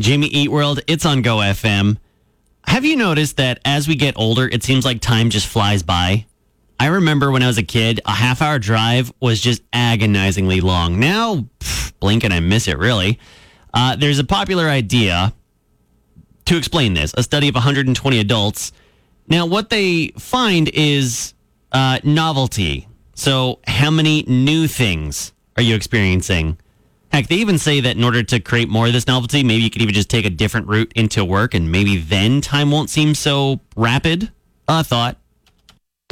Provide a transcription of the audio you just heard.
Jimmy Eat World, it's on Go FM. Have you noticed that as we get older, it seems like time just flies by? I remember when I was a kid, a half-hour drive was just agonizingly long. Now, blink and I miss it, really. There's a popular idea to explain this, a study of 120 adults. Now, what they find is novelty. So, how many new things are you experiencing? Heck, they even say that in order to create more of this novelty, maybe you could even just take a different route into work and maybe then time won't seem so rapid. A thought.